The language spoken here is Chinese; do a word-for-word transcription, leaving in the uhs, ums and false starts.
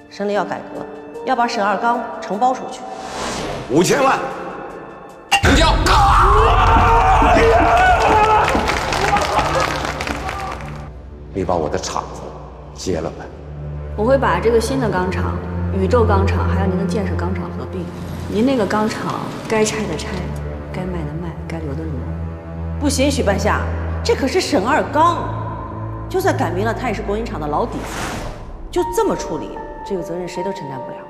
省里要改革，要把沈二刚承包出去。 五千万，成交。你把我的厂子接了吧。 我会把这个新的钢厂、宇宙钢厂还有您的建设钢厂合并。您那个钢厂该拆的拆，该卖的卖，该留的留。 不行，许半夏，这可是沈二刚，就算改名了，他也是国营厂的老底子，就这么处理，这个责任谁都承担不了。